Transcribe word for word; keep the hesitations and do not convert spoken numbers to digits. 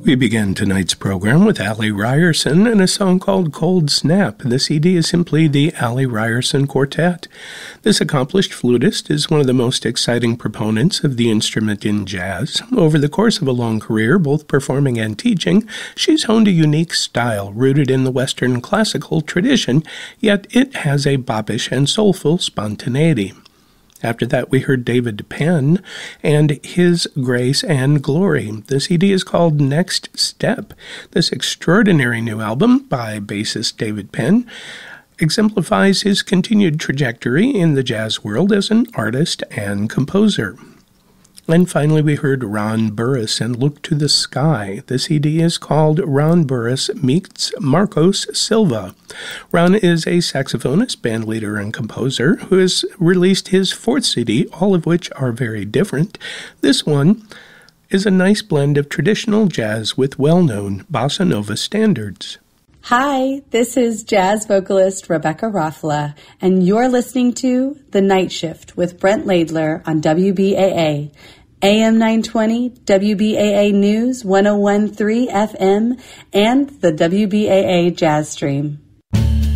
We began tonight's program with Allie Ryerson and a song called Cold Snap. The C D is simply the Allie Ryerson Quartet. This accomplished flutist is one of the most exciting proponents of the instrument in jazz. Over the course of a long career, both performing and teaching, she's honed a unique style rooted in the Western classical tradition, yet it has a boppish and soulful spontaneity. After that, we heard David Penn and His Grace and Glory. The C D is called Next Step. This extraordinary new album by bassist David Penn exemplifies his continued trajectory in the jazz world as an artist and composer. And finally, we heard Ron Burris and Look to the Sky. The C D is called Ron Burris Meets Marcos Silva. Ron is a saxophonist, bandleader, and composer who has released his fourth C D, all of which are very different. This one is a nice blend of traditional jazz with well-known bossa nova standards. Hi, this is jazz vocalist Rebecca Raffala, and you're listening to The Night Shift with Brent Laidler on W B A A. A M nine twenty, W B A A News, one oh one point three F M, and the W B A A Jazz Stream.